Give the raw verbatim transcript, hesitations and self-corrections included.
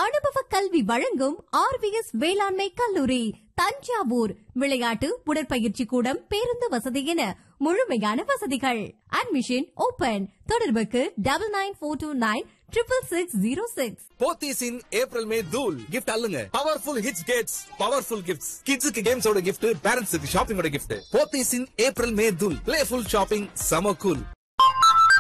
அனுபவ கல்வி வழங்கும் ஆர்விஎஸ் வேளாண்மை கல்லூரி தஞ்சாவூர். விளையாட்டு, உடற்பயிற்சி கூடம், பேருந்து வசதி என முழுமையான வசதிகள். Admission open. தொடர்புக்கு டபுள் நைன் போர் two nine triple six zero six. போத்தீஸின் April May தூள் gift அல்லுங்க. Powerful hits Gates, powerful gifts. கிட்ஸுக்கு கேம்ஸோட கிஃப்ட், பேரண்ட்ஸுக்கு ஷாப்பிங்கோட கிஃப்ட். போத்தீஸின் ஏப்ரல் மே தூள். பிளேஃபுல் ஷாப்பிங், சம கூல்.